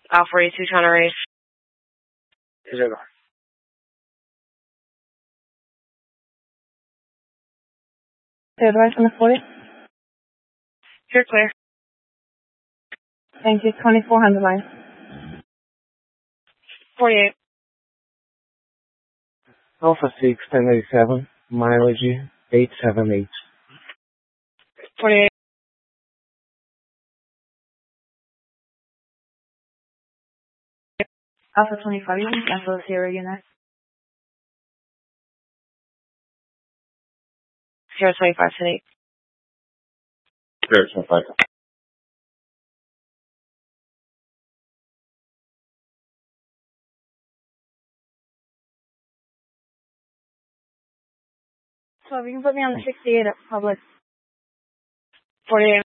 42 Tenerife. Zero. Advice on the 40. You're clear. Thank you. 2400 line. 48. Alpha 6, 1087, mileage 878. 48. Alpha 25, you can cancel the Sierra unit. 025 to 8. 025. So you can put me on the 68 at public. 48.